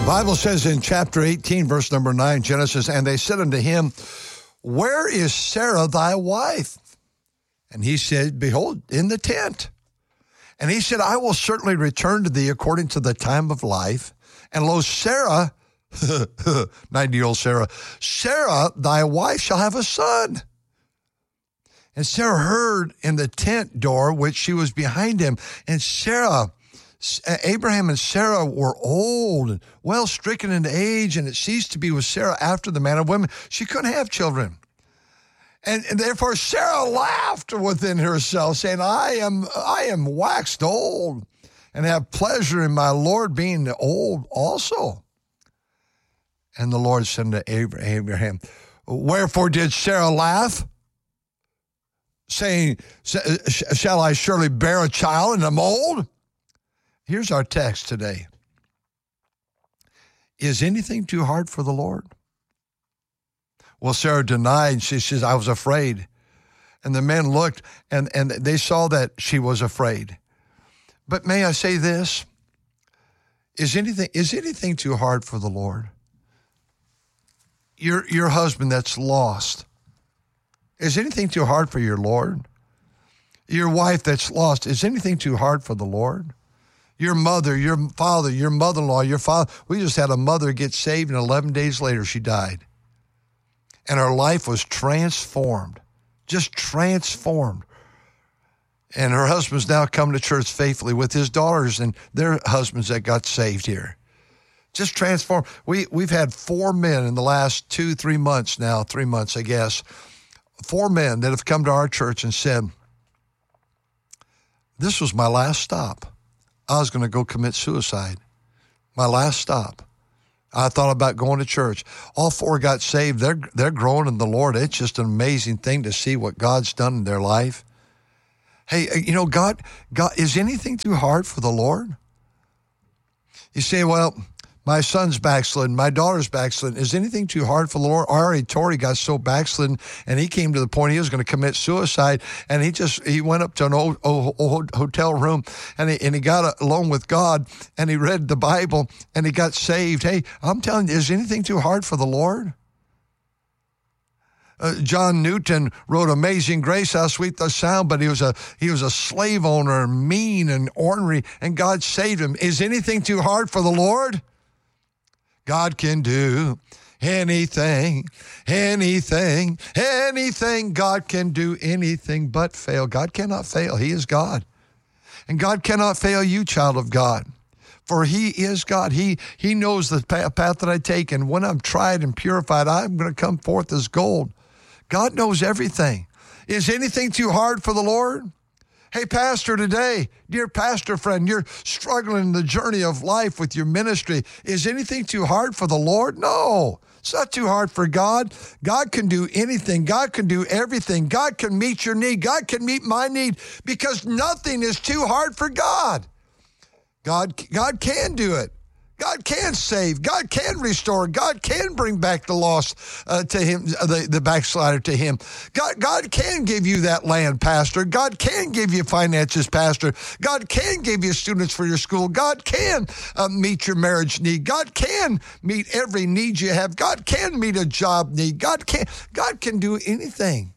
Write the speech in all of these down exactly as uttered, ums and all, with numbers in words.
The Bible says in chapter eighteen, verse number nine, Genesis, and they said unto him, where is Sarah thy wife? And he said, behold, in the tent. And he said, I will certainly return to thee according to the time of life. And lo, Sarah, ninety-year-old Sarah, Sarah, thy wife, shall have a son. And Sarah heard in the tent door, which she was behind him. And Sarah, Abraham and Sarah were old and well stricken in age, and it ceased to be with Sarah after the manner of women. She couldn't have children. And, and therefore Sarah laughed within herself, saying, I am I am waxed old, and have pleasure in my Lord being old also. And the Lord said to Abraham, wherefore did Sarah laugh, saying, shall I surely bear a child and am old? Here's our text today. Is anything too hard for the Lord? Well, Sarah denied. She says, I was afraid. And the men looked, and, and they saw that she was afraid. But may I say this? Is anything, is anything too hard for the Lord? Your, your husband that's lost. Is anything too hard for your Lord? Your wife that's lost. Is anything too hard for the Lord? Your mother, your father, your mother-in-law, your father. We just had a mother get saved, and eleven days later she died. And her life was transformed, just transformed. And her husband's now come to church faithfully with his daughters and their husbands that got saved here. Just transformed. We, we've had four men in the last two, three months now, three months, I guess, four men that have come to our church and said, this was my last stop. I was going to go commit suicide. My last stop. I thought about going to church. All four got saved. They're they're growing in the Lord. It's just an amazing thing to see what God's done in their life. Hey, you know, God, God, is anything too hard for the Lord? You say, well, my son's backslidden, my daughter's backslidden. Is anything too hard for the Lord? Ari Tori got so backslidden, and he came to the point he was going to commit suicide, and he just, he went up to an old, old, old hotel room, and he, and he got alone with God, and he read the Bible, and he got saved. Hey, I'm telling you, is anything too hard for the Lord? Uh, John Newton wrote Amazing Grace, how sweet the sound, but he was a he was a slave owner, mean and ornery, and God saved him. Is anything too hard for the Lord? God can do anything, anything, anything. God can do anything but fail. God cannot fail. He is God. And God cannot fail you, child of God. For he is God. He he knows the path that I take. And when I'm tried and purified, I'm going to come forth as gold. God knows everything. Is anything too hard for the Lord? Hey, pastor, today, dear pastor friend, you're struggling in the journey of life with your ministry. Is anything too hard for the Lord? No, it's not too hard for God. God can do anything. God can do everything. God can meet your need. God can meet my need, because nothing is too hard for God. God, God can do it. God can save. God can restore. God can bring back the lost uh, to him, uh, the, the backslider to him. God, God can give you that land, pastor. God can give you finances, pastor. God can give you students for your school. God can uh, meet your marriage need. God can meet every need you have. God can meet a job need. God can, God can do anything.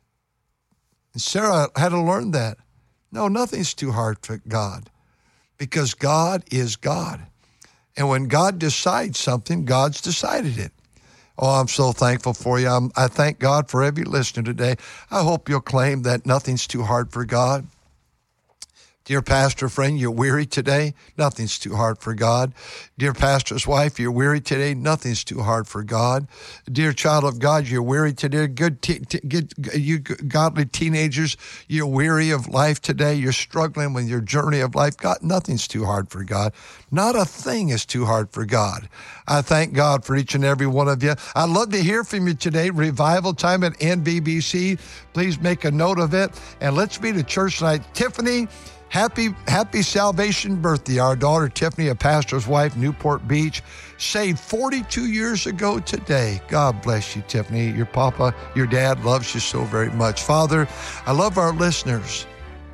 And Sarah had to learn that. No, nothing's too hard for God, because God is God. And when God decides something, God's decided it. Oh, I'm so thankful for you. I'm, I thank God for every listener today. I hope you'll claim that nothing's too hard for God. Dear pastor friend, you're weary today. Nothing's too hard for God. Dear pastor's wife, you're weary today. Nothing's too hard for God. Dear child of God, you're weary today. Good, te- te- good, you godly teenagers, you're weary of life today. You're struggling with your journey of life. God, nothing's too hard for God. Not a thing is too hard for God. I thank God for each and every one of you. I'd love to hear from you today. Revival time at N B B C. Please make a note of it. And let's be to church tonight. Tiffany, Happy, happy salvation birthday. Our daughter, Tiffany, a pastor's wife, Newport Beach, saved forty-two years ago today. God bless you, Tiffany. Your papa, your dad loves you so very much. Father, I love our listeners.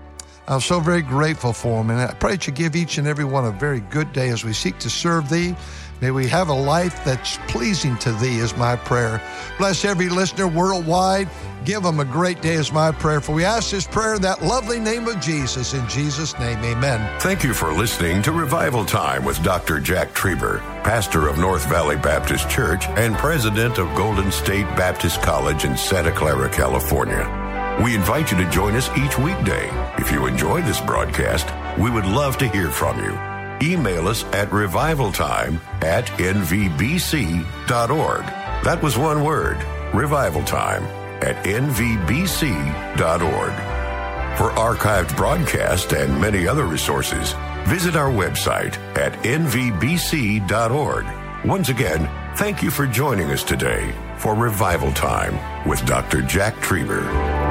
I'm so very grateful for them, and I pray that you give each and every one a very good day as we seek to serve Thee. May we have a life that's pleasing to Thee is my prayer. Bless every listener worldwide. Give them a great day is my prayer. For we ask this prayer in that lovely name of Jesus. In Jesus' name, amen. Thank you for listening to Revival Time with Doctor Jack Trieber, pastor of North Valley Baptist Church and president of Golden State Baptist College in Santa Clara, California. We invite you to join us each weekday. If you enjoy this broadcast, we would love to hear from you. Email us at revivaltime at n v b c dot org. That was one word, revivaltime at n v b c dot org. For archived broadcasts and many other resources, visit our website at n v b c dot org. Once again, thank you for joining us today for Revival Time with Doctor Jack Trieber.